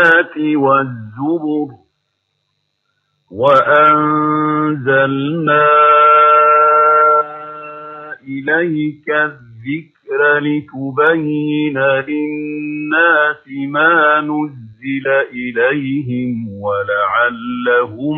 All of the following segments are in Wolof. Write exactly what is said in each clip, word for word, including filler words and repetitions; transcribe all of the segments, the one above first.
والزبر وأنزلنا إليك الذكر لتبين للناس ما نزل إليهم ولعلهم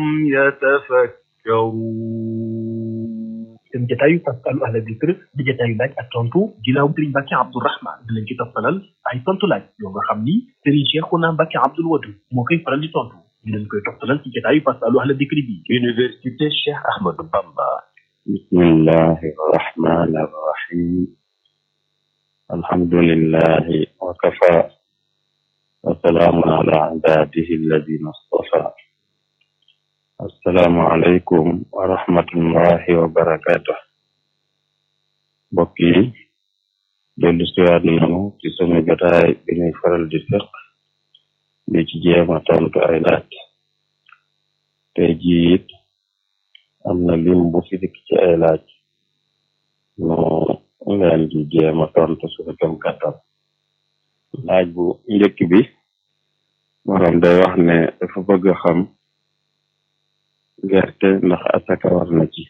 يتفكرون. seen jataayu Fasalu Ahla Dikr di jataayu laaj ak tontu ginnaaw Serigne Mbacke Abdourahmane di leen ci toppalal ay tontu laaj yoo nga xam ni Serigne Cheikhouna Mbacke Abdoul Wadud moo koy faral di tontu di leen koy toppalal ci jataayu Fasalu Ahla Dikr bi. Université Cheikh Ahmadou Bamba. bismillahi rahmani rahim. alhamdulillahi wa kafa wa salaamun ala ibadihi alladina istafa. assalaamu aleykum wa rahmatullahi wa barakatuh. mbokk yi dellu siwaat nañu ci sunu jotaay bi ñuy faral di fiq di ci jéema tontu ay laaj. tey jii it am na lim bu fi dikk ci ay laaj nu leen di jéema tontu suñu kem kàttan. laaj bu njëkk bi borom day wax ne dafa bëgg a xam gerte ndax asaka war na ci.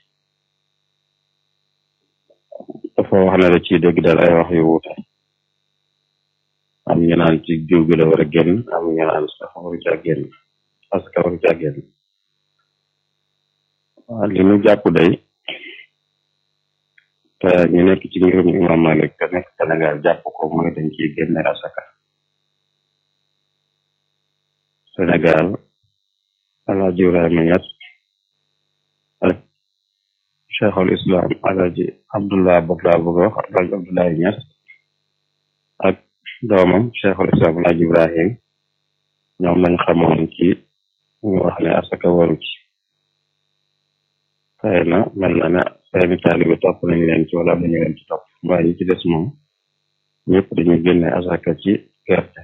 dafa wax ne da ciy dégg dal ay wax yu wuute. am ñu naan ci jiw bi la war a génn am ñu naan sax waru caa génn asaka waru caa génn. waaw li ñu jàpp day te ñu nekk ci ngirum Imam Malik te nekk Sénégal jàpp ko mooy dañ ciy génne asaka. Sénégal Alaaji Ibrahima Ñas ak cheikhul islam Alaaji Abdullah bokk laa bëgg a wax Alaaji Abdoulaye Ñas ak doomam cheikhul islam Alaaji Ibrahim ñoom lañ xamoon ci ñu wax ne asaka waru ci. xëy na mel na ne seeni taalibe topp nañ leen ci wala am nañu leen ci topp waaye ñi ci des moom ñëpp dañuy génne asaka ci gerte.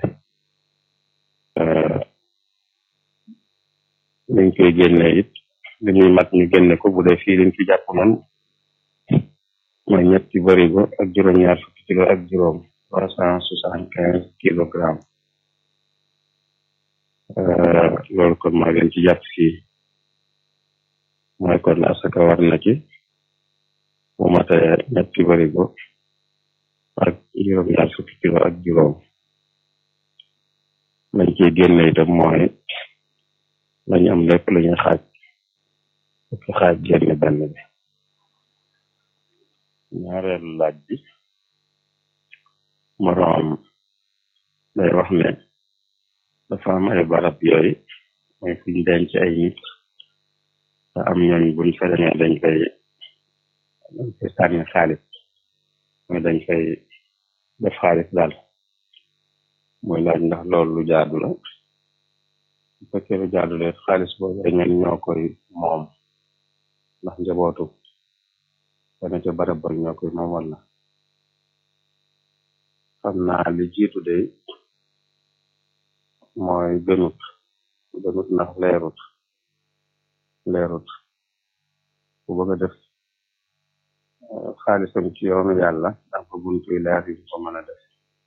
liñ koy génne it li muy mat ñu génne ko bu dee fii liñ fi jàpp noonu mooy ñetti barigo ak juróom-ñaar fukki kilo ak juróom trois cent soixante quinze kilogrammes. loolu kon maa leen ci jàpp fii mooy kon asaka war na ci bu matee ñetti barigo ak juróom-ñaar fukki kilo ak juróom. lañ ciy génne itam mooy lañu am lépp la ñuy xaaj fukki xaaj génne benn bi. ñaareelu laaj bi moroom day wax ne dafa am ay barab yooyu mooy fuñ denc ay nit te am ñooñ buñ fa demee dañ koy dañ koy sànni xaalis mooy dañ koy def xaalis daal. mooy laaj ndax loolu lu jaadu la. bu fekkee lu jaadu la xaalis boobu ñen ñoo koy moom ndax njabootu dana ca barab ba ñoo koy moom wala. xam naa li jiitu de mooy gënut gënut ndax leerut leerut bu bëgg a def xaalisam ci yoonu yàlla ndax fa buntuy leer yi ko mën a def.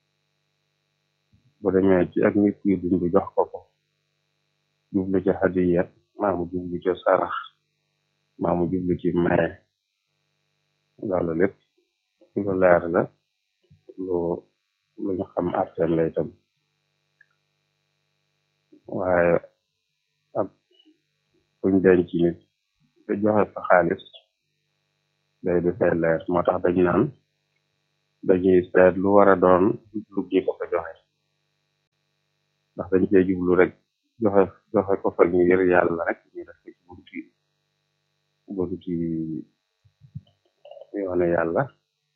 bu demee ci ak nit yi dund jox ko ko jublu ci hadiya maa mu jublu ci sarax maa mu jublu ci maye loolu lépp lu leer la lu lu ñu xam arteen la itam. waaye ab fuñ denc nit te joxe fa xaalis day dafay leer moo tax dañ naan dañuy seet lu war a doon lu gi ko fa joxe ndax dañ cee jublu rek joxe joxe ko fa ngir yàlla rek ñu def ci bunti bunti yoone yàlla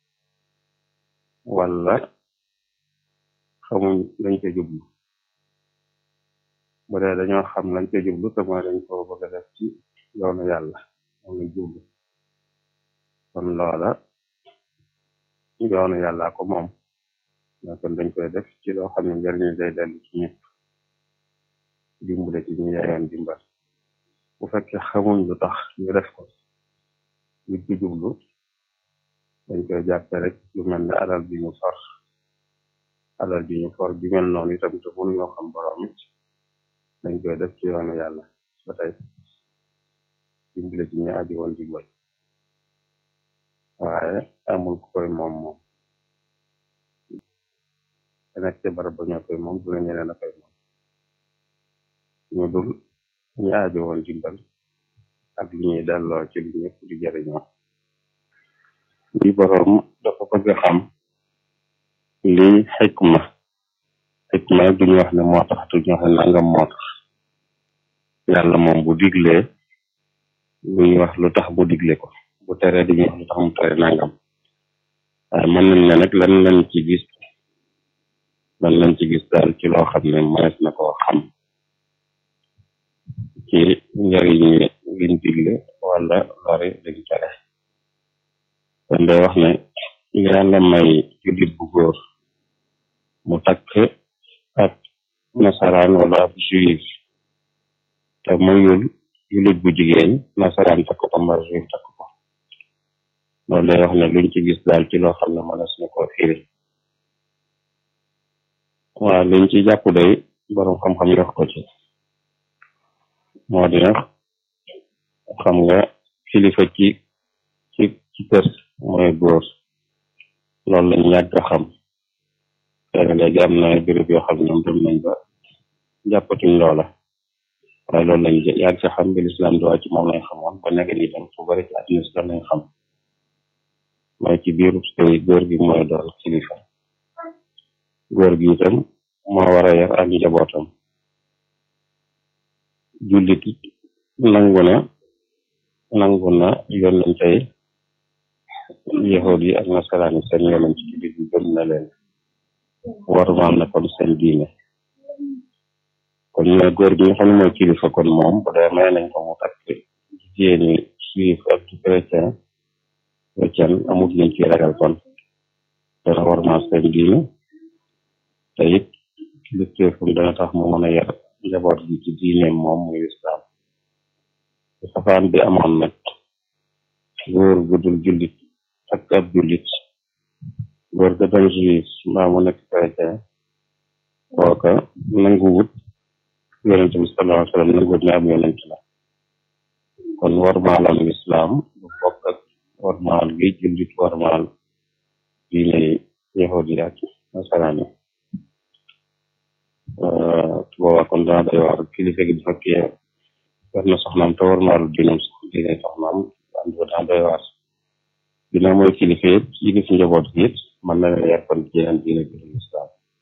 wala xamuñ lañ ca jublu. bu dee dañoo xam lañ ca jublu te mooy dañ ko bëgg a def ci yoonu yàlla moom lañ jublu kon loola yoonu yàlla ko moom mais kon dañ koy def ci loo xam ne njëriñ day dellu ci ñëpp dimbale ci ñu yayoon dimbal. bu fekkee xamuñ lu tax ñu def ko nit ci jublu dañ koy jàppe rek lu mel ne alal bi ñu for alal bi ñu for bi mel noonu itam te mënu ñoo xam borom it dañ koy def ci yoonu yàlla ba tey dimbale ci ñu aji woon dimbal waaye amul ku koy moom moom te nekk ci barab ba ñoo koy moom du la ñeneen a koy moom ñu dul ñu aji woon dimbal ak li ñuy delloo ci li ñëpp di jëriñoo li boroom dafa bëgg a xam lii xikma xikma duñu wax ne moo tax duñu wax ne nangam moo tax yàlla moom bu diglee luñu wax lu tax bu digle ko bu teree duñu wax lu tax mu tere nangam waaye mën nañ ne nag lan lañ ci gis lan lañ ci gis daal ci loo xam ne mënees na koo xam ci njëriñ liñ digle wala lori liñ tere kon day wax ne yàlla may jullit bu góor mu takk ak nasaraan wala ab juif te mayul jullit bu jigéen nasaraan takk ko mbaa juif takk ko loolu day wax ne luñ ci gis daal ci loo xam ne mënees na koo firi waaw liñ ci jàpp day borom xam-xam yi wax ko ci moo di nag xam nga kilifa ci ci ci kër mooy góor loolu lañ yàgg a xam te léegi am na béréb yoo xam ne ñoom dem nañ ba jàppatuñ loola waaye loolu lañ yàgg a xam bi lislaam di wàcc moom lañ xamoon ba nekk ni itam fu bari ci àddina si lañ xam mooy ci biiru sëy góor gi mooy doon kilifa góor gi itam moo war a yar ak njabootam jullit nangu na nangu na yonente yahud yi ak nasaraan yi seen yonent ci biir gëm na leen warmaal na kon seen diine kon ñooy góor gi nga xam ne mooy kilifa kon moom bu dee may nañ ko mu takk jigéeni juif ak chrétien chrétien amul luñ ci ragal kon dana warmaal seen diine te it kilifteefam dana tax mu mën a yar njaboot gi ci diineem moom muy islam safaan bi amoon nag góor gu dul jullit ak ab jullit góor ga doon juif mbaa mu nekk chrétien kooka nanguwut yonent bi sallallahu alayhi wa sallam nanguwut ne am yonent la kon warmaalam lislaam du bokk ak warmaal gi jullit warmaal diine yahud yi ak nasaraan yi boobaa kon dana day waar kilifa gi bu fekkee war na soxnaam te warmaalu diinam sax diine soxnaam and dana day waar dina mooy kilifa yëpp kilifa njaboot gi it mën na leen yar kon ci yeneen diine bi islam